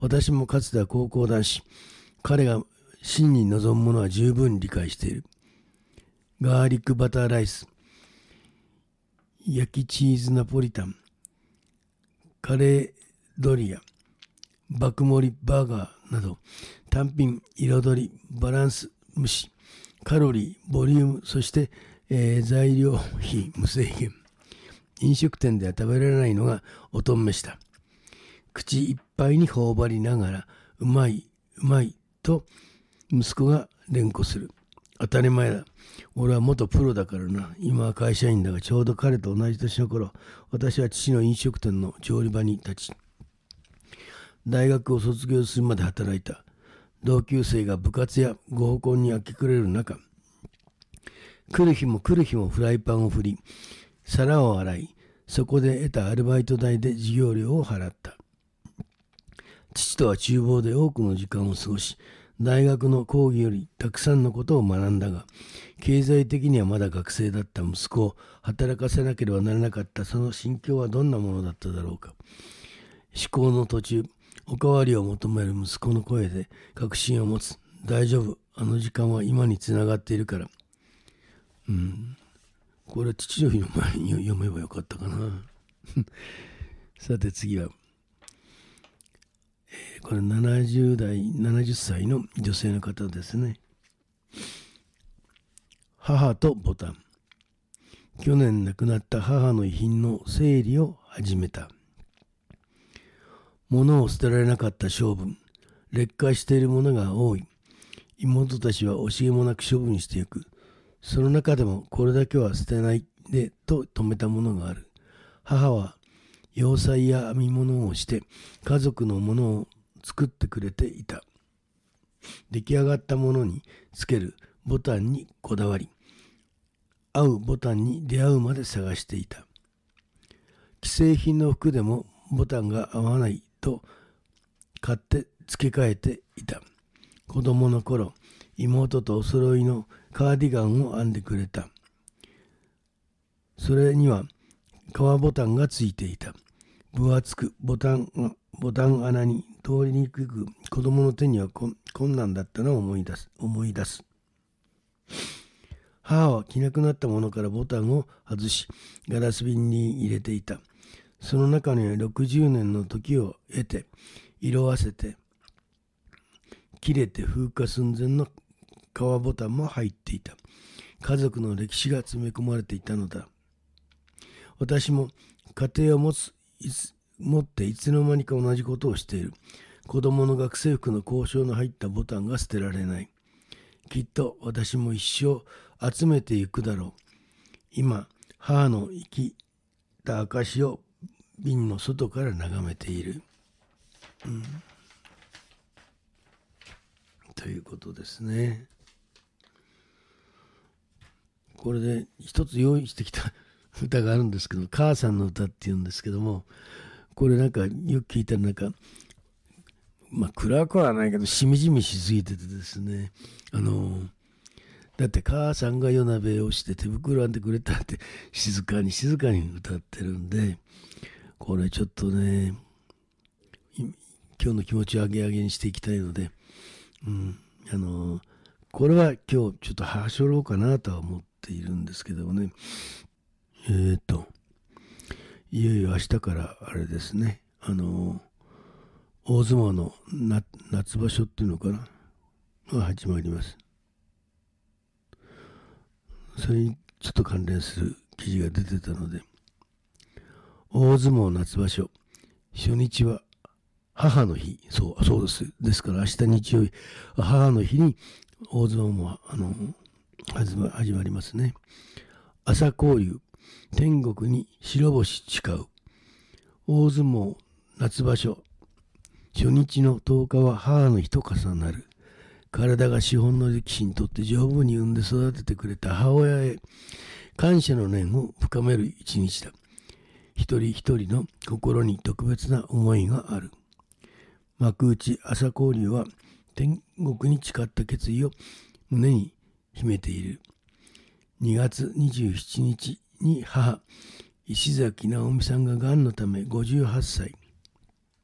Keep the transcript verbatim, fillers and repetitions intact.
私もかつては高校男子。彼が真に望むものは十分理解している。ガーリックバターライス、焼きチーズナポリタン、カレードリア、爆盛りバーガーなど、単品、彩り、バランス、無視、カロリー、ボリューム、そして、えー、材料費無制限。飲食店では食べられないのが乙女飯だ。口いっぱいに頬張りながら、うまい、うまいと息子が連呼する。当たり前だ。俺は元プロだからな。今は会社員だが、ちょうど彼と同じ年の頃、私は父の飲食店の調理場に立ち、大学を卒業するまで働いた。同級生が部活や合コンに明け暮れる中、来る日も来る日もフライパンを振り、皿を洗い、そこで得たアルバイト代で授業料を払った。父とは厨房で多くの時間を過ごし、大学の講義よりたくさんのことを学んだが、経済的にはまだ学生だった息子を働かせなければならなかったその心境はどんなものだっただろうか。思考の途中、おかわりを求める息子の声で確信を持つ。大丈夫。あの時間は今につながっているから。うん。これは父の日の前に読めばよかったかな。さて次は、えー、これななじゅう代、ななじゅっさいの女性の方ですね。母とボタン。去年亡くなった母の遺品の整理を始めた。物を捨てられなかった性分、劣化しているものが多い。妹たちは惜しげもなく処分していく。その中でもこれだけは捨てないでと止めたものがある。母は洋裁や編み物をして家族のものを作ってくれていた。出来上がったものにつけるボタンにこだわり、合うボタンに出会うまで探していた。既製品の服でもボタンが合わないと買って付け替えていた。子供の頃、妹とお揃いのカーディガンを編んでくれた。それには革ボタンがついていた。分厚くボタン、ボタン穴に通りにくく、子供の手には困難だったのを思い出す。思い出す。母は着なくなったものからボタンを外し、ガラス瓶に入れていた。その中にはろくじゅうねんの時を経て、色あせて、切れて風化寸前の革ボタンも入っていた。家族の歴史が詰め込まれていたのだ。私も家庭を持つ、いつ、持っていつの間にか同じことをしている。子供の学生服の交渉の入ったボタンが捨てられない。きっと私も一生集めていくだろう。今、母の生きた証を瓶の外から眺めている。うん、ということですね。これで一つ用意してきた歌があるんですけど、母さんの歌っていうんですけども、これなんかよく聞いたらなんか、まあ暗くはないけどしみじみしすぎててですね、あのだって母さんが夜鍋をして手袋編んでくれたって静かに静かに歌ってるんで、これちょっとね、今日の気持ちを上げ上げにしていきたいので、うん、あのこれは今日ちょっとはしょろうかなとは思っているんですけどもね。えーと、いよいよ明日からあれですね、あの、大相撲のな夏場所っていうのかなが始まります。それにちょっと関連する記事が出てたので、大相撲夏場所、初日は母の日、そう、そうです。ですから明日日曜日、母の日に大相撲も、あの、始ま、始まりますね。朝紅龍、天国に白星誓う。大相撲夏場所、初日のとおかは母の日と重なる。体が資本の力士にとって丈夫に産んで育ててくれた母親へ感謝の念を深める一日だ。一人一人の心に特別な思いがある。幕内朝紅龍は天国に誓った決意を胸に秘めている。にがつにじゅうしちにちに母、石崎直美さんが癌のためごじゅうはっさい。